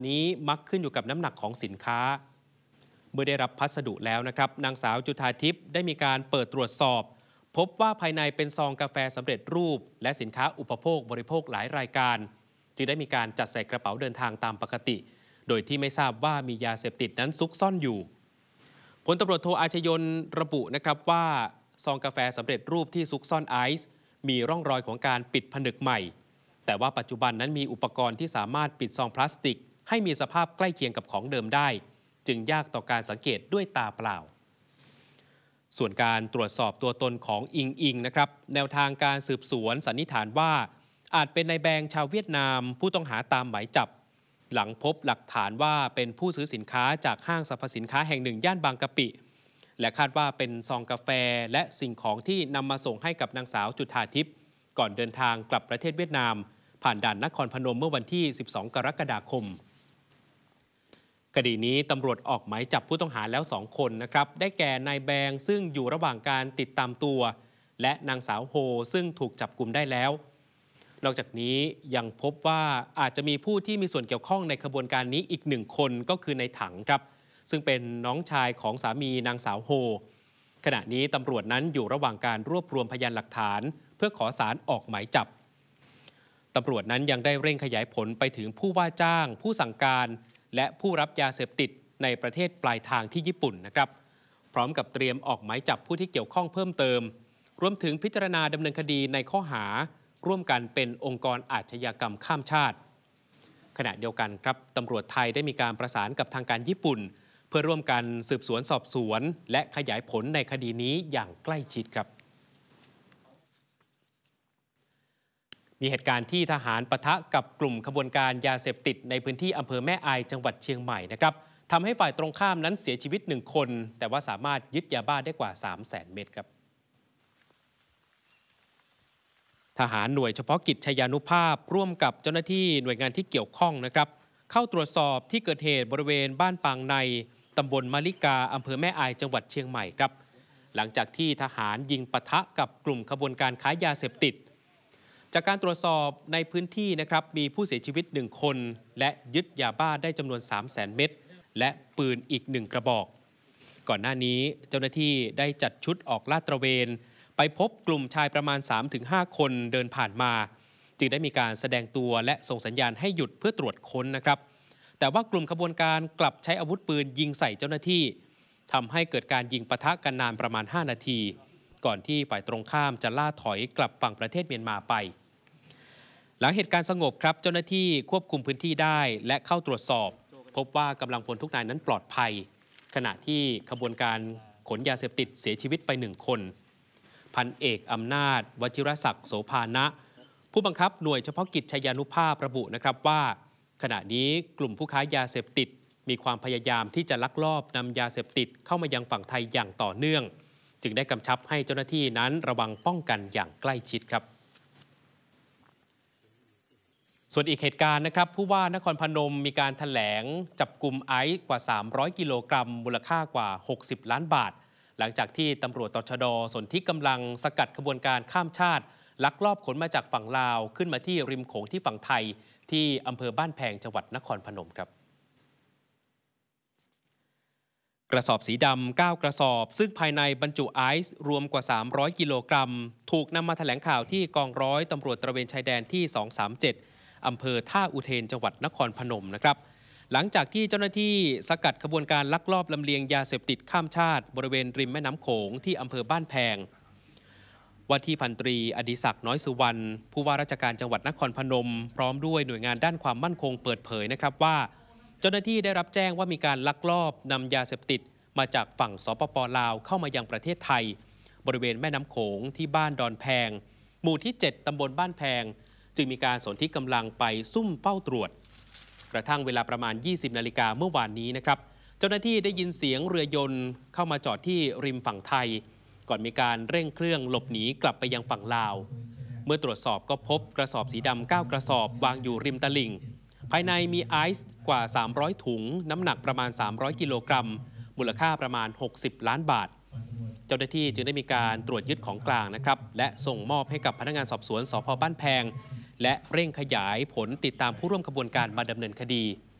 นี้มักขึ้นอยู่กับน้ำหนักของสินค้าเมื่อได้รับพัสดุแล้วนะครับนางสาวจุฑาทิพย์ได้มีการเปิดตรวจสอบพบว่าภายในเป็นซองกาแฟสำเร็จรูปและสินค้าอุปโภคบริโภคหลายรายการจึงได้มีการจัดใส่กระเป๋าเดินทางตามปกติโดยที่ไม่ทราบว่ามียาเสพติดนั้นซุกซ่อนอยู่พลตำรวจโทอาชญนระบุนะครับว่าซองกาแฟสำเร็จรูปที่ซุกซ่อนไอซ์มีร่องรอยของการปิดผนึกใหม่แต่ว่าปัจจุบันนั้นมีอุปกรณ์ที่สามารถปิดซองพลาสติกให้มีสภาพใกล้เคียงกับของเดิมได้จึงยากต่อการสังเกตด้วยตาเปล่าส่วนการตรวจสอบตัวตนของอิงนะครับแนวทางการสืบสวนสันนิษฐานว่าอาจเป็นนายแบงชาวเวียดนามผู้ต้องหาตามหมายจับหลังพบหลักฐานว่าเป็นผู้ซื้อสินค้าจากห้างสรรพสินค้าแห่งหนึ่งย่านบางกะปิและคาดว่าเป็นซองกาแฟและสิ่งของที่นำมาส่งให้กับนางสาวจุฑาทิพย์ก่อนเดินทางกลับประเทศเวียดนามผ่านด่านนครพนมเมื่อวันที่ 12 กรกฎาคมคดีนี้ตำรวจออกหมายจับผู้ต้องหาแล้ว 2 คนนะครับได้แก่นายแบงซึ่งอยู่ระหว่างการติดตามตัวและนางสาวโฮซึ่งถูกจับกุมได้แล้วนอกจากนี้ยังพบว่าอาจจะมีผู้ที่มีส่วนเกี่ยวข้องในขบวนการนี้อีก1 คนก็คือในถังครับซึ่งเป็นน้องชายของสามีนางสาวโฮขณะนี้ตำรวจนั้นอยู่ระหว่างการรวบรวมพยานหลักฐานเพื่อขอศาลออกหมายจับตำรวจนั้นยังได้เร่งขยายผลไปถึงผู้ว่าจ้างผู้สั่งการและผู้รับยาเสพติดในประเทศปลายทางที่ญี่ปุ่นนะครับพร้อมกับเตรียมออกหมายจับผู้ที่เกี่ยวข้องเพิ่มเติมรวมถึงพิจารณาดำเนินคดีในข้อหาร่วมกันเป็นองค์กรอาชญากรรมข้ามชาติขณะเดียวกันครับตำรวจไทยได้มีการประสานกับทางการญี่ปุ่นเพื่อร่วมกันสืบสวนสอบสวนและขยายผลในคดีนี้อย่างใกล้ชิดครับมีเหตุการณ์ที่ทหารปะทะกับกลุ่มขบวนการยาเสพติดในพื้นที่อำเภอแม่อายจังหวัดเชียงใหม่นะครับทำให้ฝ่ายตรงข้ามนั้นเสียชีวิต1 คนแต่ว่าสามารถยึดยาบ้าได้กว่า 300,000 เม็ดครับทหารหน่วยเฉพาะกิจชัยานุภาพร่วมกับเจ้าหน้าที่หน่วยงานที่เกี่ยวข้องนะครับเข้าตรวจสอบที่เกิดเหตุบริเวณบ้านปางในตำบลมะลิกาอำเภอแม่อายจังหวัดเชียงใหม่ครับหลังจากที่ทหารยิงปะทะกับกลุ่มขบวนการค้ายาเสพติดจากการตรวจสอบในพื้นที่นะครับมีผู้เสียชีวิต1 คนและยึดยาบ้าได้จำนวน 300,000 เม็ดและปืนอีก1 กระบอกก่อนหน้านี้เจ้าหน้าที่ได้จัดชุดออกลาดตระเวนไปพบกลุ่มชายประมาณ 3-5 คนเดินผ่านมาจึงได้มีการแสดงตัวและส่งสัญญาณให้หยุดเพื่อตรวจค้นนะครับแต่ว่ากลุ่มขบวนการกลับใช้อาวุธปืนยิงใส่เจ้าหน้าที่ทำให้เกิดการยิงปะทะกันนานประมาณ 5 นาทีก่อนที่ฝ่ายตรงข้ามจะล่าถอยกลับฝั่งประเทศเมียนมาไปหลังเหตุการณ์สงบครับเจ้าหน้าที่ควบคุมพื้นที่ได้และเข้าตรวจสอบพบว่ากำลังพลทุกนายนั้นปลอดภัยขณะที่ขบวนการขนยาเสพติดเสียชีวิตไป1 คนพันเอกอำนาจวชิรศักดิ์โสภานะผู้บังคับหน่วยเฉพาะกิจชัยานุภาพระบุนะครับว่าขณะนี้กลุ่มผู้ค้ายาเสพติดมีความพยายามที่จะลักลอบนำยาเสพติดเข้ามายังฝั่งไทยอย่างต่อเนื่องจึงได้กำชับให้เจ้าหน้าที่นั้นระวังป้องกันอย่างใกล้ชิดครับส่วนอีกเหตุการณ์นะครับผู้ว่านครพนมมีการแถลงจับกุมไอซ์กว่า300 กิโลกรัมมูลค่ากว่า60 ล้านบาทหลังจากที่ตำรวจตชด.สนธิกำลังสกัดขบวนการข้ามชาติลักลอบขนมาจากฝั่งลาวขึ้นมาที่ริมโขงที่ฝั่งไทยที่อำเภอบ้านแพงจังหวัดนครพนมครับกระสอบสีดำ9 กระสอบซึ่งภายในบรรจุไอซ์รวมกว่า300 กิโลกรัมถูกนำมาแถลงข่าวที่กองร้อยตำรวจตระเวนชายแดนที่237อำเภอท่าอุเทนจังหวัดนครพนมนะครับหลังจากที่เจ้าหน้าที่สกัดขบวนการลักลอบลำเลียงยาเสพติดข้ามชาติบริเวณริมแม่น้ำโขงที่อำเภอบ้านแพงว่าที่พันตรีอดิศักดิ์น้อยสุวรรณผู้ว่าราชการจังหวัดนครพนมพร้อมด้วยหน่วยงานด้านความมั่นคงเปิดเผยนะครับว่าเจ้าหน้าที่ได้รับแจ้งว่ามีการลักลอบนำยาเสพติดมาจากฝั่งสปป.ลาวเข้ามายังประเทศไทยบริเวณแม่น้ำโขงที่บ้านดอนแพงหมู่ที่7ตำบลบ้านแพงจึงมีการสนธิกำลังไปซุ่มเฝ้าตรวจกระทั่งเวลาประมาณ 20 นาฬิกาเมื่อวานนี้นะครับเจ้าหน้าที่ได้ยินเสียงเรือยนต์เข้ามาจอดที่ริมฝั่งไทยก่อนมีการเร่งเครื่องหลบหนีกลับไปยังฝั่งลาวเมื่อตรวจสอบก็พบกระสอบสีดำ9 กระสอบวางอยู่ริมตลิ่งภายในมีไอซ์กว่า300 ถุงน้ำหนักประมาณ300 กิโลกรัมมูลค่าประมาณ60 ล้านบาทเจ้าหน้าที่จึงได้มีการตรวจยึดของกลางนะครับและส่งมอบให้กับพนักงานสอบสวนสภ.บ้านแพงและเร่งขยายผลติดตามผู้ร่วมขบวนการมาดำเนินคดี